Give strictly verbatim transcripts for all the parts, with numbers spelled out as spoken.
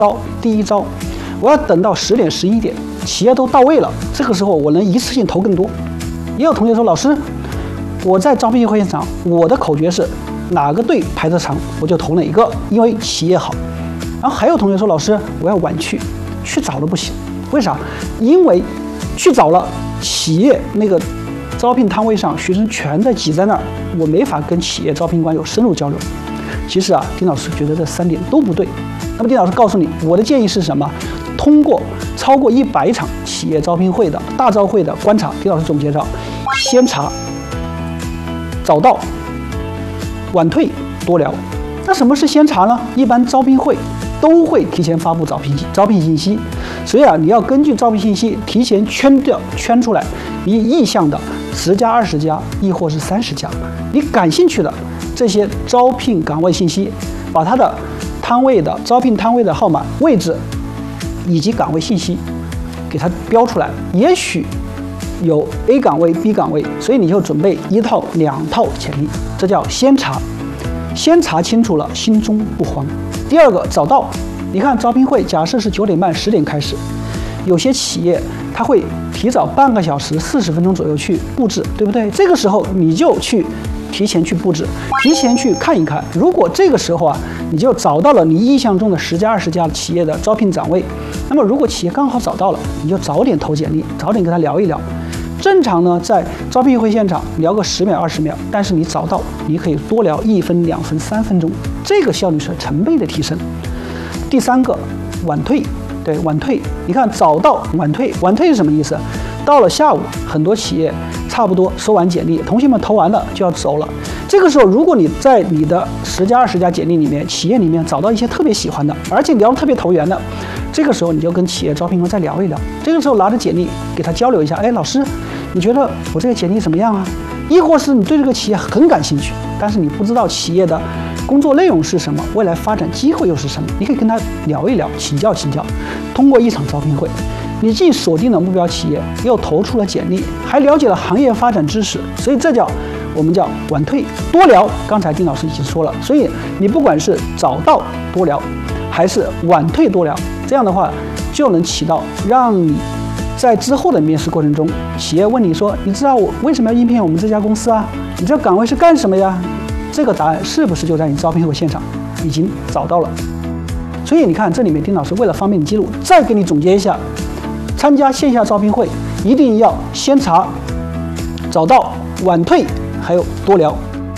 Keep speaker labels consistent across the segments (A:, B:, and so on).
A: 招第一招，我要等到十点十一点，企业都到位了，这个时候我能一次性投更多。也有同学说，老师，我在招聘会现场，我的口诀是哪个队排得长，我就投哪一个，因为企业好。然后还有同学说，老师，我要晚去，去早了不行，为啥？因为去早了，企业那个招聘摊位上学生全在挤在那儿，我没法跟企业招聘官有深入交流。其实啊，丁老师觉得这三点都不对。那么丁老师告诉你，我的建议是什么？通过超过一百场企业招聘会的大招会的观察，丁老师总结到：先查、早到、晚退、多聊。那什么是先查呢？一般招聘会都会提前发布招聘招聘信息，所以啊，你要根据招聘信息提前圈掉圈出来你意向的十家、二十家，亦或是三十家，你感兴趣的这些招聘岗位信息，把它的摊位的招聘摊位的号码、位置以及岗位信息给它标出来。也许有 A 岗位、B 岗位，所以你就准备一套、两套简历，这叫先查。先查清楚了，心中不慌。第二个，早到。你看招聘会，假设是九点半、十点开始，有些企业它会提早半个小时、四十分钟左右去布置，对不对？这个时候你就去提前去布置，提前去看一看。如果这个时候啊，你就找到了你意向中的十家、二十家企业的招聘岗位，那么如果企业刚好找到了，你就早点投简历，早点跟他聊一聊。正常呢，在招聘会现场聊个十秒、二十秒，但是你早到，你可以多聊一分、两分、三分钟，这个效率是成倍的提升。第三个，晚退，对，晚退。你看早到晚退，晚退是什么意思？到了下午，很多企业差不多收完简历，同学们投完了就要走了。这个时候，如果你在你的十家、二十家简历里面，企业里面找到一些特别喜欢的，而且聊得特别投缘的，这个时候你就跟企业招聘官再聊一聊。这个时候拿着简历给他交流一下，哎，老师，你觉得我这个简历怎么样啊？亦或是你对这个企业很感兴趣，但是你不知道企业的工作内容是什么，未来发展机会又是什么，你可以跟他聊一聊，请教请教。通过一场招聘会，你既锁定了目标企业，又投出了简历，还了解了行业发展知识，所以这叫我们叫晚退多聊。刚才丁老师已经说了，所以你不管是早到多聊，还是晚退多聊，这样的话就能起到让你在之后的面试过程中，企业问你说，你知道我为什么要应聘我们这家公司啊？你这岗位是干什么呀？这个答案是不是就在你招聘会现场已经找到了？所以你看，这里面丁老师为了方便你记录，再给你总结一下：参加线下招聘会一定要先查、早到、晚退，还有多聊。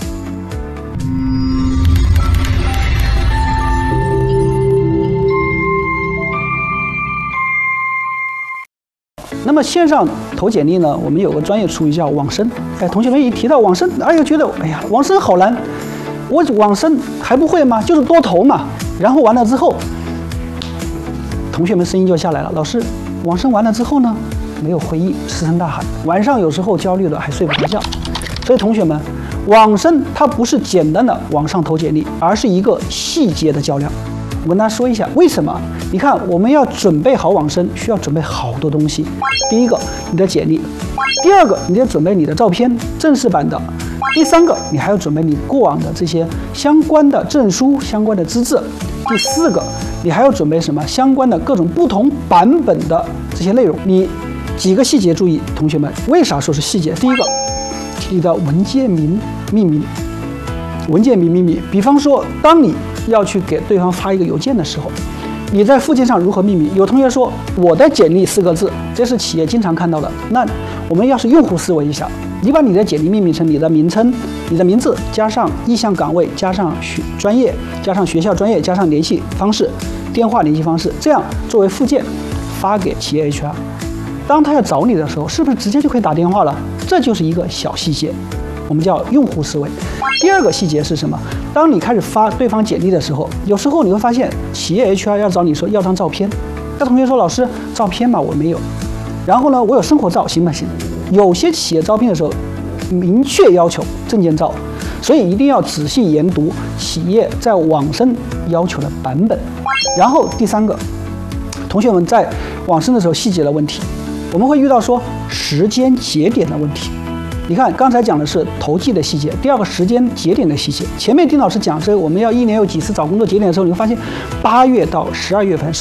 A: 那么线上投简历呢，我们有个专业术语叫网申。哎，同学们一提到网申，哎呀，觉得哎呀，网申好难，我网申还不会吗？就是多投嘛。然后完了之后，同学们声音就下来了，老师，网申完了之后呢，没有回应，石沉大海，晚上有时候焦虑的还睡不着觉。所以同学们，网申它不是简单的网上投简历，而是一个细节的较量。我跟大家说一下为什么。你看，我们要准备好网申，需要准备好多东西。第一个，你的简历；第二个，你得准备你的照片，正式版的；第三个，你还要准备你过往的这些相关的证书、相关的资质；第四个，你还要准备什么？相关的各种不同版本的这些内容。你几个细节注意，同学们，为啥说是细节？第一个，你的文件名命名，文件名命名。比方说，当你要去给对方发一个邮件的时候，你在附件上如何命名？有同学说我的简历四个字，这是企业经常看到的。那我们要是用户思维一下，你把你的简历命名成你的名称、你的名字加上意向岗位，加上学专业，加上学校专业，加上联系方式、电话联系方式，这样作为附件发给企业 H R。当他要找你的时候，是不是直接就可以打电话了？这就是一个小细节，我们叫用户思维。第二个细节是什么？当你开始发对方简历的时候，有时候你会发现企业 H R 要找你说要张照片，那同学说老师照片嘛我没有，然后呢我有生活照行不行？有些企业招聘的时候明确要求证件照，所以一定要仔细研读企业在网申要求的版本。然后第三个，同学们在网申的时候细节的问题，我们会遇到说时间节点的问题。你看，刚才讲的是投递的细节，第二个时间节点的细节。前面丁老师讲这个，我们要一年有几次找工作节点的时候，你会发现八月到十二月份